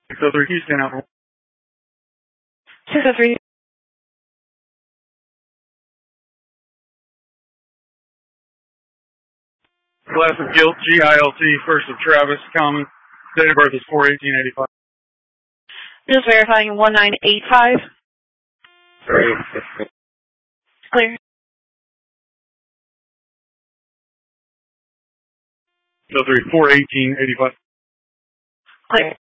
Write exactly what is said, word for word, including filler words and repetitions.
six oh three, Houston, out. six oh three. Class of guilt, G I L T, first of Travis, common. Date of birth is four eighteen eighty-five. Just verifying one nine eight five. Clear. six oh three, four eighteen eighty-five. Clear.